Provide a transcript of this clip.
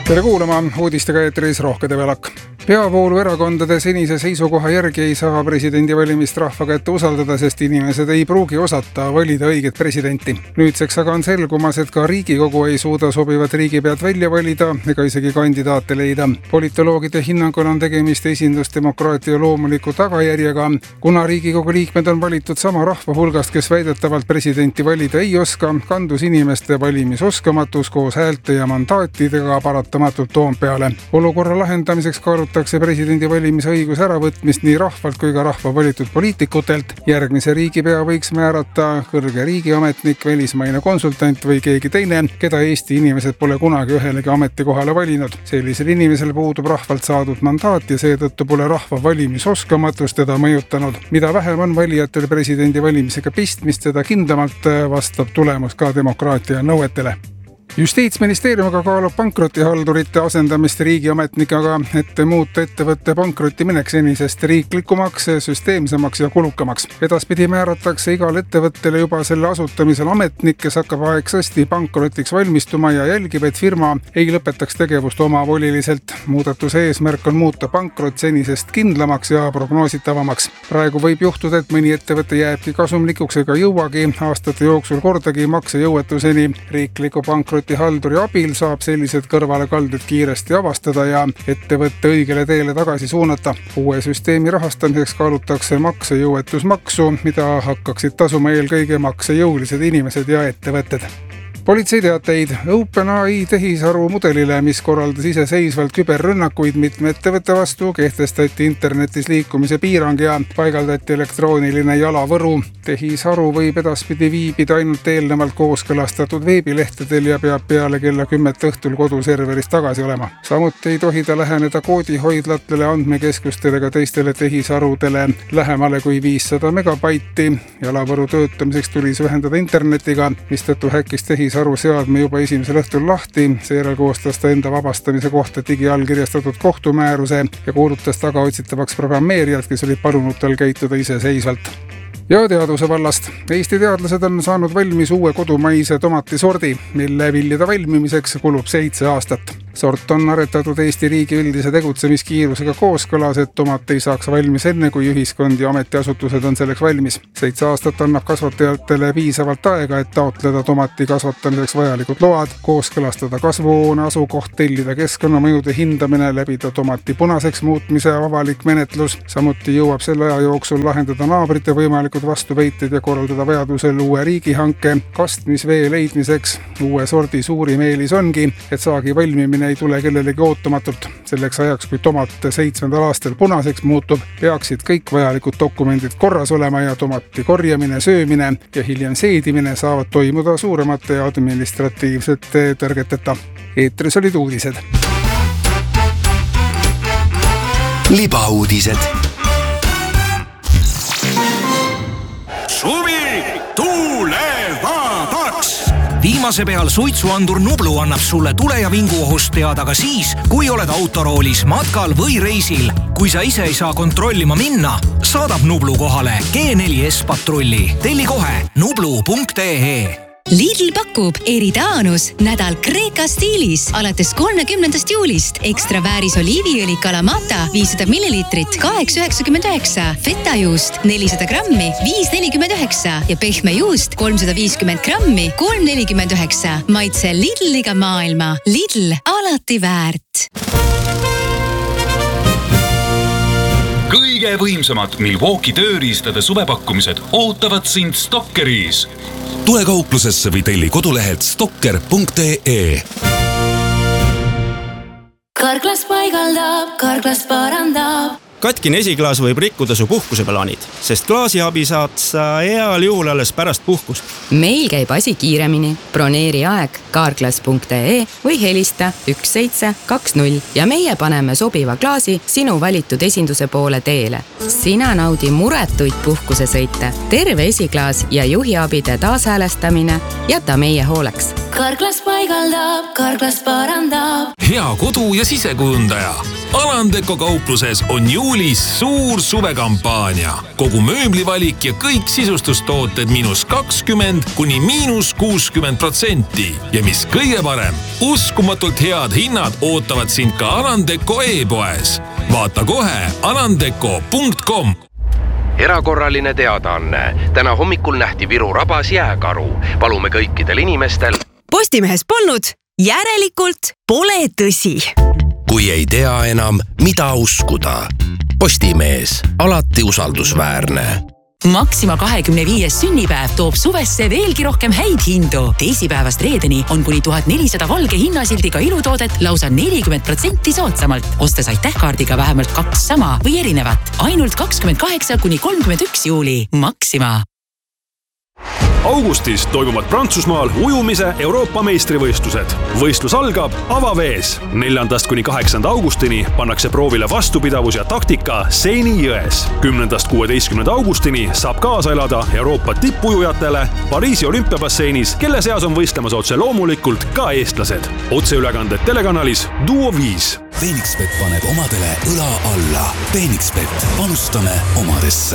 Tere kuulama, uudistega eetris Rohkede Velak. Peavoolu erakondade senise seisukoha järgi ei saa presidendivalimist rahva kätte usaldada, sest inimesed ei pruugi osata valida õiget presidenti. Nüüdseks aga on selgumas, et ka Riigikogu ei suuda sobivat riigipead välja valida ega isegi kandidaate leida. Politoloogide hinnangul on tegemist esindusdemokraatia loomuliku tagajärjega. Kuna Riigikogu liikmed on valitud sama rahva hulgast, kes väidetavalt presidenti valida ei oska, kandus inimeste valimisoskamatus koos häälte ja mandaatidega paratamatult Toompeale. Olukorra lahendamiseks kaalutakse presidendi valimise õiguse äravõtmist nii rahvalt kui ka rahva valitud poliitikutelt. Järgmise riigipea võiks määrata kõrge riigiametnik, välismaine konsultant või keegi teine, keda Eesti inimesed pole kunagi ühelegi ametikohale valinud. Sellisel inimesel puudub rahvalt saadud mandaat ja seetõttu pole rahva valimisoskamatus teda mõjutanud. Mida vähem on valijatel presidendi valimisega pistmist, seda kindlamalt vastab tulemus ka demokraatia nõuetele. Justiitsministeeriumiga kaalub pankrotihaldurite asendamist riigiametnikega, et muuta ettevõtte pankrotti minek senisest riiklikumaks, süsteemsemaks ja kulukamaks. Edaspidi määratakse igal ettevõttele juba selle asutamisel ametnik, kes hakkab aegsasti pankrotiks valmistuma ja jälgib, et firma ei lõpetaks tegevust omavoliliselt. Muudatuse eesmärk on muuta pankrot senisest kindlamaks ja prognoositavamaks. Praegu võib juhtuda, et mõni ettevõte jääbki kasumlikuks ega jõuagi aastate jooksul kordagi maksejõuetuseni. Riikliku pankrotihalduri abil saab sellised kõrvalekalded kiiresti avastada ja ettevõtte õigele teele tagasi suunata. Uue süsteemi rahastamiseks kaalutakse maksejõuetusmaksu, mida hakkaksid tasuma eelkõige maksejõulised inimesed ja ettevõtted. Politseiteateid OpenAI tehisaru mudelile, mis korraldas iseseisvalt küberrünnakuid mitme ettevõtte vastu, kehtestati internetis liikumise piirang ja paigaldati elektrooniline jalavõru. Tehisaru võib edaspidi viibida ainult eelnevalt kooskõlastatud veebilehtedel ja peab peale kella 10 õhtul koduserveris tagasi olema. Samuti ei tohi ta läheneda koodihoidlatele, andmekeskustele ega teistele tehisarudele lähemale kui 500 megabaiti. Jalavõru töötamiseks tuli see ühendada internetiga, mistõttu häkkis tehisaru seadme juba esimesel õhtul lahti. Seejärel koostas ta enda vabastamise kohta digiallkirjastatud kohtumääruse ja kuulutas tagaotsitavaks programmeerijad, kes olid palunud tal käituda iseseisvalt. Ja teaduse vallast. Eesti teadlased on saanud valmis uue kodumaise tomatisordi, mille viljade valmimiseks kulub 7 aastat. Sort on aretatud Eesti riigi üldise tegutsemiskiirusega kooskõlas, et tomat ei saaks valmis enne, kui ühiskond ja ametiasutused on selleks valmis. 7 aastat annab kasvatajatele piisavalt aega, et taotleda tomati kasvatamiseks vajalikud load, kooskõlastada kasvuhoone asukoht, tellida keskkonnamõjude hindamine, läbida tomati punaseks muutmise avalik menetlus. Samuti jõuab selle aja jooksul lahendada naabrite võimalikud vastuvõited ja korraldada vajadusel uue riigihanke. Kastmisvee leidmiseks uue sordi suurim eelis ongi, et saagi valmimine ei tule kellelegi ootamatult. Selleks ajaks, kui tomat 7. aastal punaseks muutub, peaksid kõik vajalikud dokumendid korras olema ja tomati korjamine, söömine ja hiljem seedimine saavad toimuda suuremate administratiivsete tõrgeteta. Eetris olid uudised. Libauudised. Suvi tulevabaks! Viimase peal suitsuandur Nublu annab sulle tule- ja vinguohust teada ka siis, kui oled autoroolis, matkal või reisil. Kui sa ise ei saa kontrollima minna, saadab Nublu kohale G4S patrulli. Telli kohe nublu.ee. Lidl pakub Eridanus nädal Kreeka stiilis alates 30. juulist. Ekstra vääris oliiviõli Kalamata 500 millilitrit 8,99, fetajuust 400 grammi 5,49 ja pehme juust 350 grammi 3,49. Maitse Lidliga maailma. Lidl, alati väärt. Kõige võimsamad Milwaukee tööriistade suvepakkumised ootavad sind Stockeris. Tule kauplusesse või telli kodulehelt stocker.ee. Karklas paigaldab, Karklas parandab. Katkine esiklaas võib rikkuda su puhkuseplaanid, sest klaasiabi saad sa heal juhul alles pärast puhkust. Meil käib asi kiiremini. Broneeri aeg karklas.ee või helista 1720 ja meie paneme sobiva klaasi sinu valitud esinduse poole teele. Sina naudi muretuid puhkusesõite. Terve esiklaas ja juhiabide taashäälestamine jäta meie hooleks. Karklas paigaldab, Karklas parandab. hea kodu- ja sisekujundaja. Alandeko kaupluses on juulis suur suvekampaania. Kogu mööblivalik ja kõik sisustustooted -20 kuni -60%. Ja mis kõige parem, uskumatult head hinnad ootavad sind ka Alandeko e-poes. Vaata kohe alandeko.com. Erakorraline teadaanne. Täna hommikul nähti Viru rabas jääkaru. Palume kõikidel inimestel. Postimehes polnud, järelikult pole tõsi. Kui ei tea enam, mida uskuda. Postimees, alati usaldusväärne. Maxima 25. sünnipäev toob suvesse veelgi rohkem häid hindu. Teisipäevast reedeni on kuni 1400 valge hinnasildiga ilutoodet lausa 40% soodsamalt. Ostes aitähkaardiga vähemalt 2 sama või erinevat. Ainult 28 kuni 31 juuli. Maxima. Augustis toimuvad Prantsusmaal ujumise Euroopa meistrivõistlused. Võistlus algab avavees. 4. kuni 8. augustini pannakse proovile vastupidavus ja taktika Seini jões. 10.–16. augustini saab kaasa elada Euroopa tippujujatele Pariisi olümpiabasseinis, kelle seas on võistlemas otse loomulikult ka eestlased. Otseülekanded telekanalis Duo 5. Phoenixbet paneb omadele õla alla. Phoenixbet, panustame omadesse.